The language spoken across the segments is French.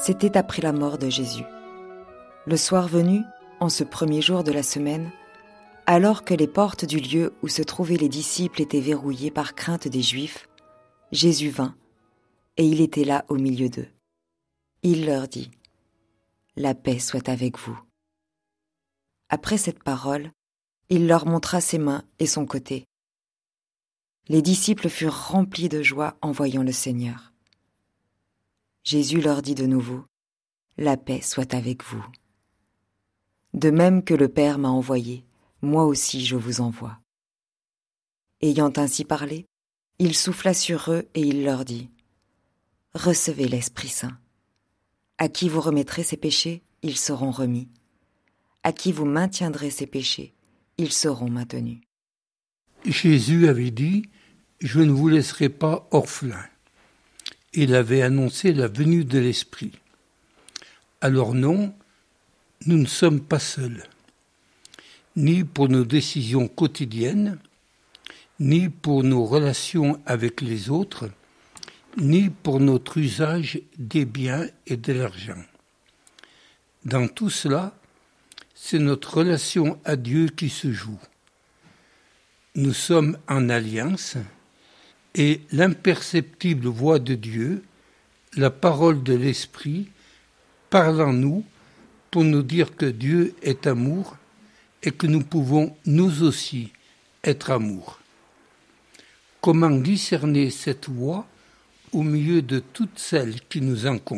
C'était après la mort de Jésus. Le soir venu, en ce premier jour de la semaine, alors que les portes du lieu où se trouvaient les disciples étaient verrouillées par crainte des Juifs, Jésus vint, et il était là au milieu d'eux. Il leur dit : « La paix soit avec vous. » Après cette parole, il leur montra ses mains et son côté. Les disciples furent remplis de joie en voyant le Seigneur. Jésus leur dit de nouveau : « La paix soit avec vous. De même que le Père m'a envoyé, moi aussi je vous envoie. » Ayant ainsi parlé, il souffla sur eux et il leur dit : « Recevez l'Esprit Saint. À qui vous remettrez ses péchés, ils seront remis. À qui vous maintiendrez ses péchés, ils seront maintenus. » Jésus avait dit : « Je ne vous laisserai pas orphelins. » Il avait annoncé la venue de l'Esprit. Alors non, nous ne sommes pas seuls, ni pour nos décisions quotidiennes, ni pour nos relations avec les autres, ni pour notre usage des biens et de l'argent. Dans tout cela, c'est notre relation à Dieu qui se joue. Nous sommes en alliance et l'imperceptible voix de Dieu, la parole de l'Esprit, parle en nous pour nous dire que Dieu est amour et que nous pouvons nous aussi être amour. Comment discerner cette voix au milieu de toutes celles qui nous encombrent ?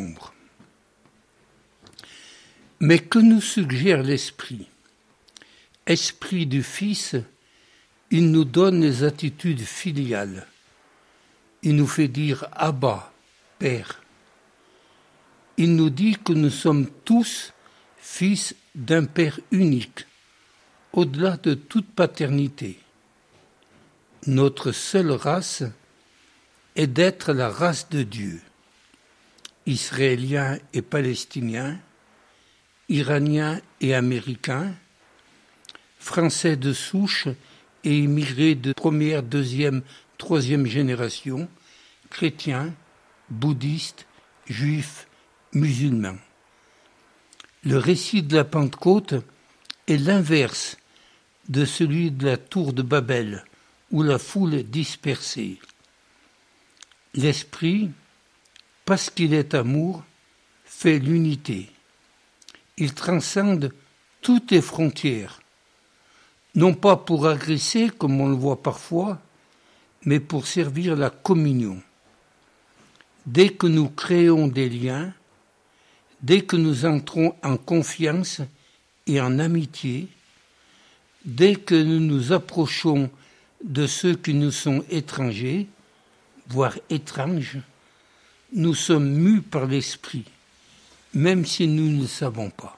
Mais que nous suggère l'Esprit ? Esprit du Fils, il nous donne les attitudes filiales. Il nous fait dire « Abba, Père ». Il nous dit que nous sommes tous fils d'un Père unique, au-delà de toute paternité. Notre seule race est d'être la race de Dieu. Israéliens et Palestiniens, Iraniens et Américains, Français de souche et immigrés de première, deuxième, troisième génération, chrétiens, bouddhistes, juifs, musulmans. Le récit de la Pentecôte est l'inverse de celui de la tour de Babel, où la foule est dispersée. L'Esprit, parce qu'il est amour, fait l'unité. Il transcende toutes les frontières, non pas pour agresser comme on le voit parfois, mais pour servir la communion. Dès que nous créons des liens, dès que nous entrons en confiance et en amitié, dès que nous nous approchons de ceux qui nous sont étrangers, voire étranges, nous sommes mus par l'Esprit, même si nous ne le savons pas.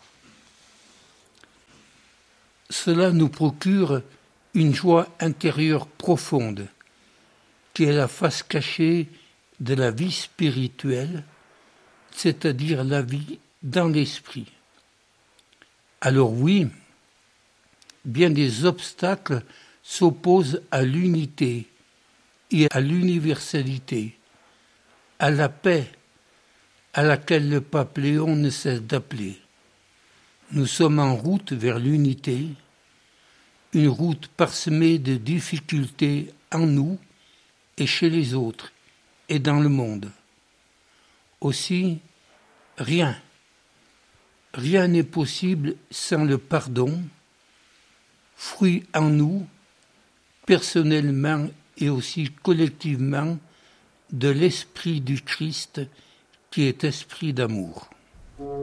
Cela nous procure une joie intérieure profonde, qui est la face cachée de la vie spirituelle, c'est-à-dire la vie dans l'esprit. Alors oui, bien des obstacles s'opposent à l'unité et à l'universalité, à la paix à laquelle le pape Léon ne cesse d'appeler. Nous sommes en route vers l'unité, une route parsemée de difficultés en nous et chez les autres et dans le monde. Aussi, rien n'est possible sans le pardon, fruit en nous, personnellement et aussi collectivement, de l'esprit du Christ qui est esprit d'amour.